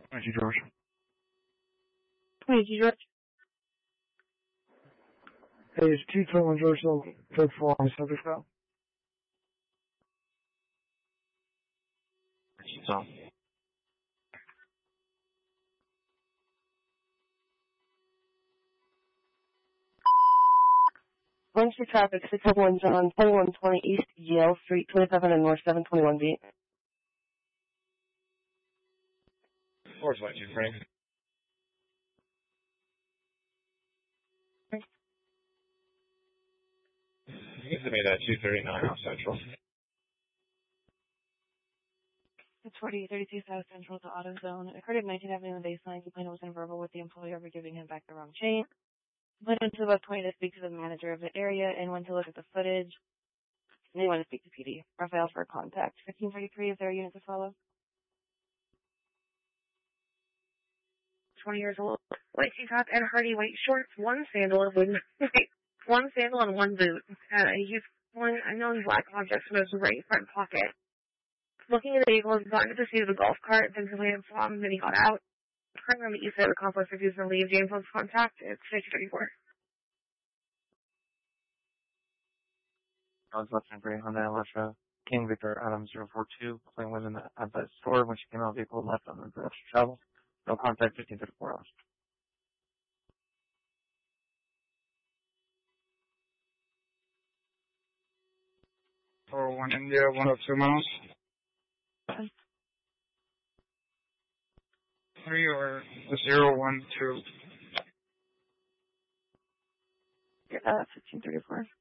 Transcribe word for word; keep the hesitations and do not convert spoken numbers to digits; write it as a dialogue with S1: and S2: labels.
S1: twenty-two George.
S2: twenty-two George.
S1: Hey, it's two twenty-one George, so third floor on the subject file.
S3: So.
S2: Lunch for traffic, six oh one on twenty-one twenty East Yale Street, twenty-seven and North seven twenty-one B.
S3: Where's my two, Frank? You can submit that two thirty-nine South Central.
S2: It's forty thirty-two South Central to AutoZone. Occurred at nineteenth Avenue in the baseline. Complainant was in verbal with the employer over giving him back the wrong chain. Complainant to about twenty to speak to the manager of the area and went to look at the footage. And they want to speak to P D. Raphael for contact. fifteen thirty-three, is there a unit to follow? twenty years old. White t-top and hardy white shorts. One sandal and one, one sandal and one boot. Uh, he's one unknown black object in his right front pocket. Looking at the vehicle, he's gotten to the seat of the golf cart, then completed from, then he got out. Currently on the east side of the complex, refused to leave. James wants contact. It's fifty thirty-four.
S1: I was left in Gray Honda Electra, King Victor Adam zero four two, playing was in the outside store when she came out of the vehicle left on the direction of travel. No contact, fifteen thirty-four hours.
S4: four oh one India, one oh two miles. Three or zero one two.
S2: Uh, fifteen thirty-four.